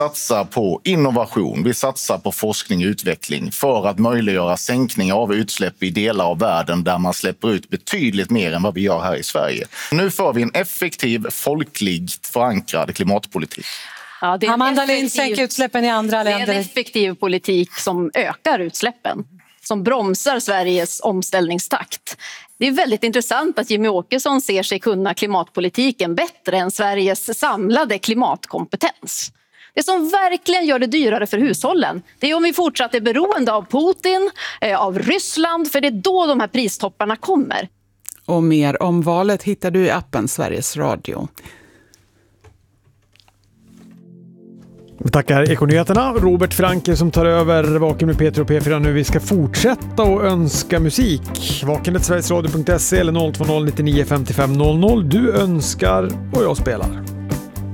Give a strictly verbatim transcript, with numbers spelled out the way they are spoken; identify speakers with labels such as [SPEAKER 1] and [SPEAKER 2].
[SPEAKER 1] satsar på innovation, vi satsar på forskning och utveckling för att möjliggöra sänkning av utsläpp i delar av världen där man släpper ut betydligt mer än vad vi gör här i Sverige. Nu får vi en effektiv, folkligt förankrad klimatpolitik.
[SPEAKER 2] Ja, det är
[SPEAKER 3] Amanda Lind sänker utsläppen i andra länder.
[SPEAKER 2] Det är en effektiv politik som ökar utsläppen, som bromsar Sveriges omställningstakt. Det är väldigt intressant att Jimmie Åkesson ser sig kunna klimatpolitiken bättre än Sveriges samlade klimatkompetens. Det som verkligen gör det dyrare för hushållen, det är om vi fortsatt är beroende av Putin, av Ryssland, för det är då de här pristopparna kommer.
[SPEAKER 4] Och mer om valet hittar du i appen Sveriges Radio.
[SPEAKER 5] Vi tackar Ekonyheterna, Robert Franke som tar över Vaken med Peter och P fyra nu. Vi ska fortsätta och önska musik. Vaken punkt sverigesradio punkt se eller noll två noll nittionio femtiofem noll noll. Du önskar och jag spelar.